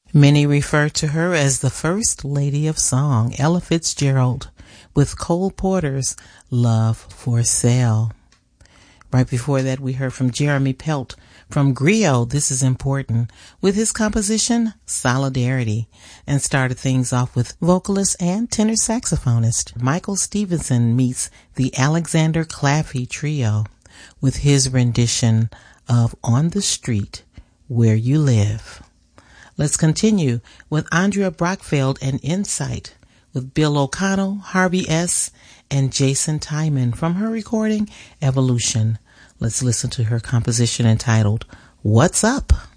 Many refer to her as the First Lady of Song, Ella Fitzgerald, with Cole Porter's Love for Sale. Right before that, we heard from Jeremy Pelt from Griot, This Is Important, with his composition Solidarity, and started things off with vocalist and tenor saxophonist Michael Stevenson meets the Alexander Claffey Trio with his rendition of On the Street Where You Live. Let's continue with Andrea Brockfeld and Insight with Bill O'Connell, Harvey S., and Jason Tyman from her recording Evolution. Let's listen to her composition entitled What's Up?